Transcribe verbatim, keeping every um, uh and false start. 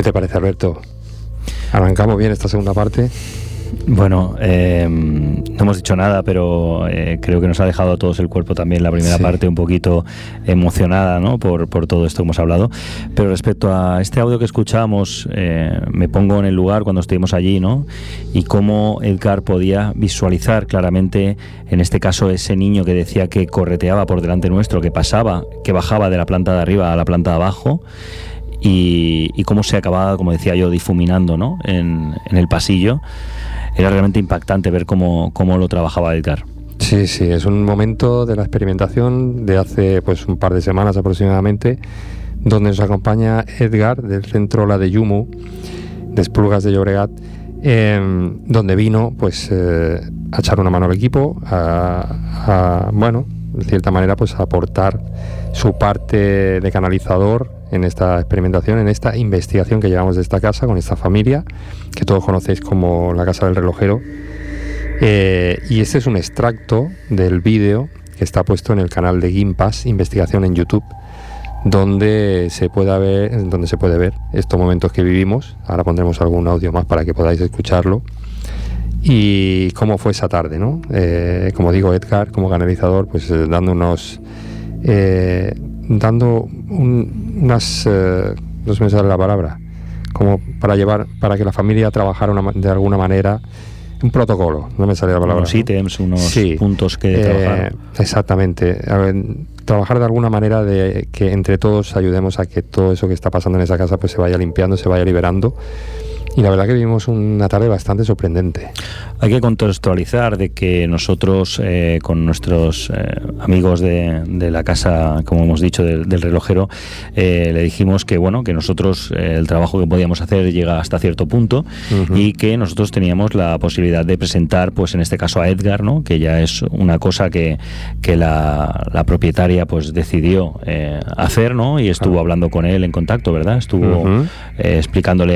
te parece, Alberto? ¿Arrancamos bien esta segunda parte? Bueno, eh, no hemos dicho nada, pero eh, creo que nos ha dejado a todos el cuerpo también la primera sí. parte un poquito emocionada, ¿no? por, por todo esto que hemos hablado. Pero respecto a este audio que escuchamos, eh, me pongo en el lugar cuando estuvimos allí, ¿no? Y cómo Edgar podía visualizar claramente, en este caso, ese niño que decía que correteaba por delante nuestro, que pasaba, que bajaba de la planta de arriba a la planta de abajo. Y, y cómo se acababa, como decía yo, difuminando, ¿no? en, en el pasillo. Era realmente impactante ver cómo, cómo lo trabajaba Edgar. Sí, sí, es un momento de la experimentación de hace pues un par de semanas aproximadamente, donde nos acompaña Edgar del centro La de Yumu, de Esplugas de Llobregat, eh, donde vino pues eh, a echar una mano al equipo, a, a, bueno, de cierta manera pues a aportar su parte de canalizador en esta experimentación, en esta investigación que llevamos de esta casa, con esta familia, que todos conocéis como la Casa del Relojero. Eh, y este es un extracto del vídeo que está puesto en el canal de Gimpass Investigación en YouTube, donde se puede ver, donde se puede ver estos momentos que vivimos. Ahora pondremos algún audio más para que podáis escucharlo. Y cómo fue esa tarde, ¿no? Eh, como digo, Edgar, como canalizador, pues eh, dando unos... Eh, dando un, unas... Eh, no se me sale la palabra, como para llevar, para que la familia trabajara una, de alguna manera, un protocolo, no me sale la palabra. Unos ítems, ¿no? unos sí, puntos que eh, trabajar. Exactamente. A ver, trabajar de alguna manera de que entre todos ayudemos a que todo eso que está pasando en esa casa pues se vaya limpiando, se vaya liberando. Y la verdad que vivimos una tarde bastante sorprendente. Hay que contextualizar de que nosotros eh, con nuestros eh, amigos de, de la casa, como hemos dicho, del, del relojero, eh, le dijimos que bueno, que nosotros eh, el trabajo que podíamos hacer llega hasta cierto punto, uh-huh. y que nosotros teníamos la posibilidad de presentar, pues en este caso a Edgar, ¿no? Que ya es una cosa que, que la, la propietaria pues decidió eh, hacer, ¿no? Y estuvo uh-huh. hablando con él en contacto, ¿verdad? Estuvo uh-huh. eh, explicándole